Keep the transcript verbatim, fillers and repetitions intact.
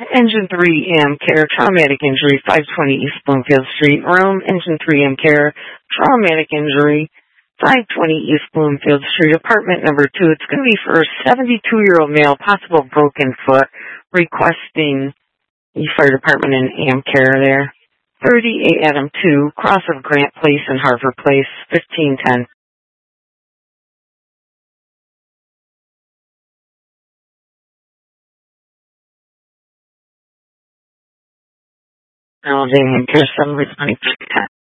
Engine three A M Care, traumatic injury, five twenty East Bloomfield Street. Rome, Engine three A M Care, traumatic injury, five twenty East Bloomfield Street, apartment number two. It's going to be for a seventy-two-year-old male, possible broken foot, requesting the fire department and A M Care there. thirty-eight Adam two, cross of Grant Place and Harvard Place, fifteen ten. Now, A M Care, seven twenty-five ten.